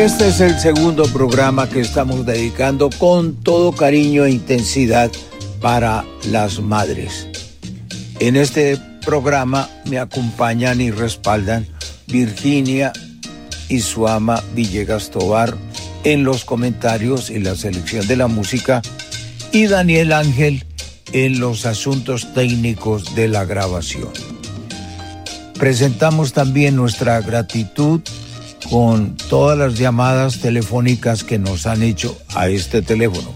Este es el segundo programa que estamos dedicando con todo cariño e intensidad para las madres. En este programa me acompañan y respaldan Virginia y su ama Villegas Tovar en los comentarios y la selección de la música y Daniel Ángel en los asuntos técnicos de la grabación. Presentamos también nuestra gratitud con todas las llamadas telefónicas que nos han hecho a este teléfono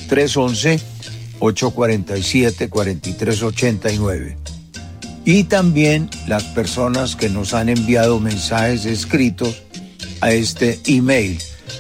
311-847-4389 y también las personas que nos han enviado mensajes escritos a este email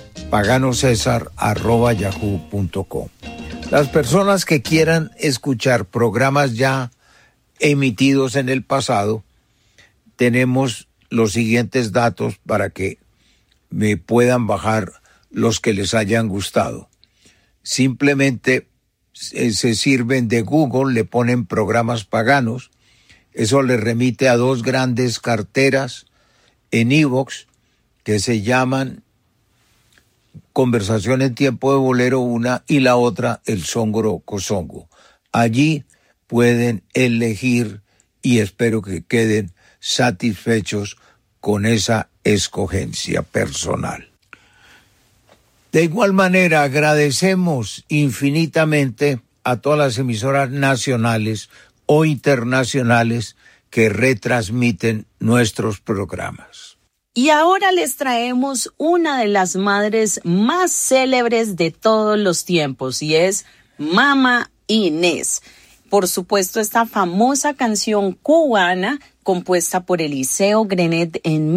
paganosesar@yahoo.com. Las personas que quieran escuchar programas ya emitidos en el pasado, tenemos los siguientes datos para que me puedan bajar los que les hayan gustado. Simplemente se sirven de Google, le ponen programas paganos, eso les remite a dos grandes carteras en iVoox que se llaman Conversación en Tiempo de Bolero, una, y la otra El Songoro Cosongo. Allí pueden elegir y espero que queden satisfechos con esa escogencia personal. De igual manera, agradecemos infinitamente a todas las emisoras nacionales o internacionales que retransmiten nuestros programas. Y ahora les traemos una de las madres más célebres de todos los tiempos y es Mama Inés. Por supuesto, esta famosa canción cubana compuesta por Eliseo Grenet en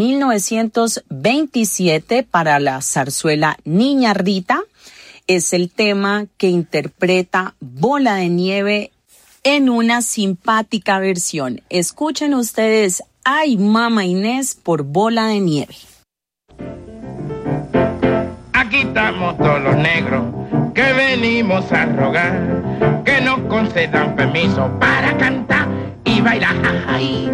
1927 para la zarzuela Niña Rita, es el tema que interpreta Bola de Nieve en una simpática versión. Escuchen ustedes Ay Mama Inés por Bola de Nieve. Aquí estamos todos los negros que venimos a rogar que nos concedan permiso para cantar y bailar. Ay,